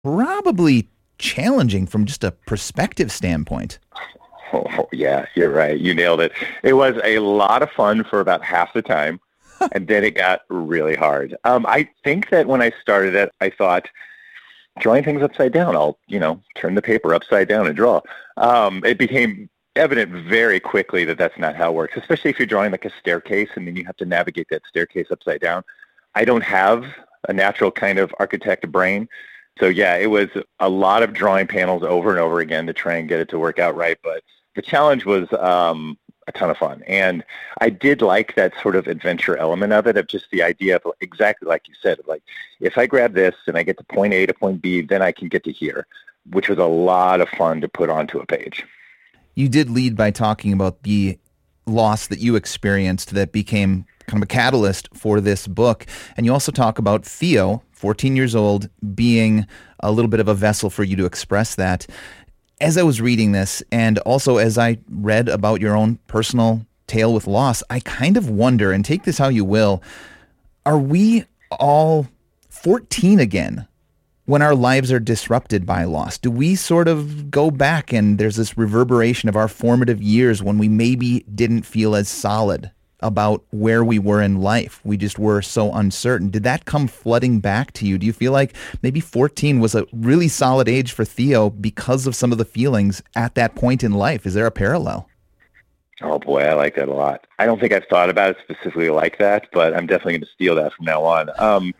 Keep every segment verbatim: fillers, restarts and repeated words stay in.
probably challenging from just a perspective standpoint. Oh, yeah, you're right. You nailed it. It was a lot of fun for about half the time, and then it got really hard. Um, I think that when I started it, I thought, drawing things upside down, I'll, you know, turn the paper upside down and draw. Um, it became evident very quickly that that's not how it works, especially if you're drawing like a staircase and then you have to navigate that staircase upside down. I don't have a natural kind of architect brain. So, yeah, it was a lot of drawing panels over and over again to try and get it to work out right. But the challenge was um, a ton of fun. And I did like that sort of adventure element of it, of just the idea of exactly like you said, of like, if I grab this and I get to point A to point B, then I can get to here, which was a lot of fun to put onto a page. You did lead by talking about the loss that you experienced that became kind of a catalyst for this book. And you also talk about Theo, fourteen years old, being a little bit of a vessel for you to express that. As I was reading this, and also as I read about your own personal tale with loss, I kind of wonder, and take this how you will, are we all fourteen again when our lives are disrupted by loss? Do we sort of go back and there's this reverberation of our formative years when we maybe didn't feel as solid about where we were in life? We just were so uncertain. Did that come flooding back to you? Do you feel like maybe fourteen was a really solid age for Theo because of some of the feelings at that point in life? Is there a parallel? Oh, boy, I like that a lot. I don't think I've thought about it specifically like that, but I'm definitely going to steal that from now on. Um,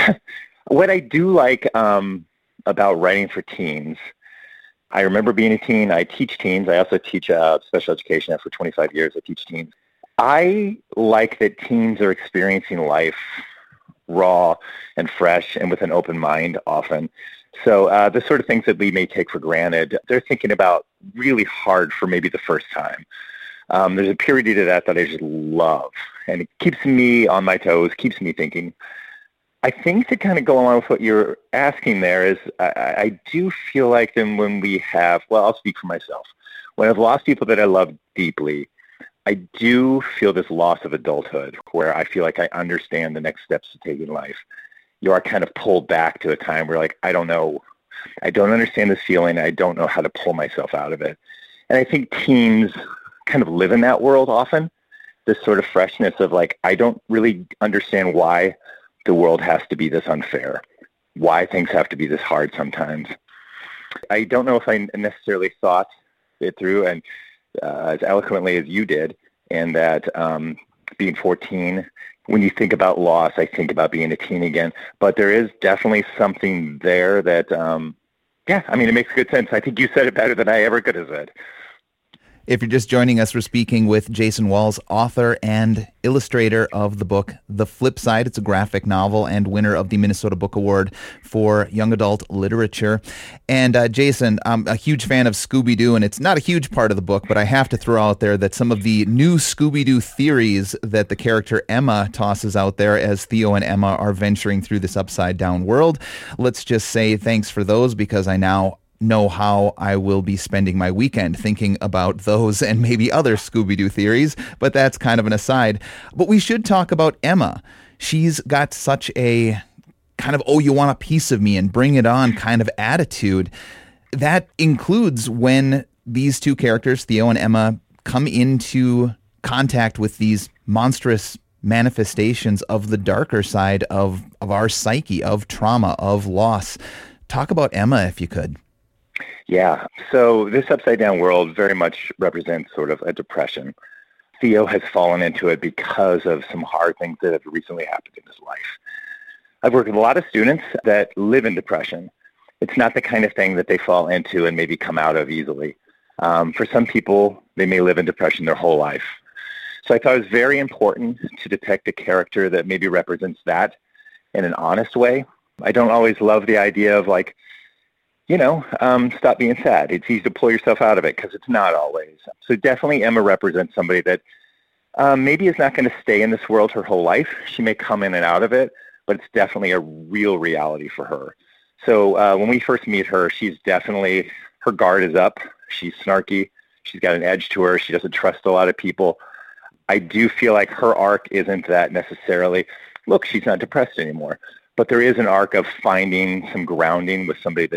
what I do like um, about writing for teens, I remember being a teen. I teach teens. I also teach uh, special education. For twenty-five years, I teach teens. I like that teens are experiencing life raw and fresh and with an open mind often. So uh, the sort of things that we may take for granted, they're thinking about really hard for maybe the first time. Um, there's a purity to that that I just love, and it keeps me on my toes, keeps me thinking. I think to kind of go along with what you're asking there is I, I do feel like then when we have, well, I'll speak for myself. When I've lost people that I love deeply, I do feel this loss of adulthood where I feel like I understand the next steps to take in life. You are kind of pulled back to a time where like, I don't know, I don't understand this feeling. I don't know how to pull myself out of it. And I think teens kind of live in that world often, this sort of freshness of like, I don't really understand why the world has to be this unfair, why things have to be this hard sometimes. I don't know if I necessarily thought it through and Uh, as eloquently as you did, and that um, being fourteen, when you think about loss, I think about being a teen again. But there is definitely something there that, um, yeah, I mean, it makes good sense. I think you said it better than I ever could have said. If you're just joining us, we're speaking with Jason Walls, author and illustrator of the book The Flip Side. It's a graphic novel and winner of the Minnesota Book Award for Young Adult Literature. And uh, Jason, I'm a huge fan of Scooby-Doo, and it's not a huge part of the book, but I have to throw out there that some of the new Scooby-Doo theories that the character Emma tosses out there as Theo and Emma are venturing through this upside-down world. Let's just say thanks for those, because I now know how I will be spending my weekend thinking about those and maybe other Scooby-Doo theories, but that's kind of an aside. But we should talk about Emma. She's got such a kind of, oh, you want a piece of me and bring it on kind of attitude. That includes when these two characters, Theo and Emma, come into contact with these monstrous manifestations of the darker side of, of our psyche, of trauma, of loss. Talk about Emma, if you could. Yeah. So this upside down world very much represents sort of a depression. Theo has fallen into it because of some hard things that have recently happened in his life. I've worked with a lot of students that live in depression. It's not the kind of thing that they fall into and maybe come out of easily. Um, for some people, they may live in depression their whole life. So I thought it was very important to depict a character that maybe represents that in an honest way. I don't always love the idea of like, you know, um, stop being sad. It's easy to pull yourself out of it because it's not always. So definitely Emma represents somebody that um, maybe is not going to stay in this world her whole life. She may come in and out of it, but it's definitely a real reality for her. So uh, when we first meet her, she's definitely, her guard is up. She's snarky. She's got an edge to her. She doesn't trust a lot of people. I do feel like her arc isn't that necessarily, look, she's not depressed anymore. but there is an arc of finding some grounding with somebody that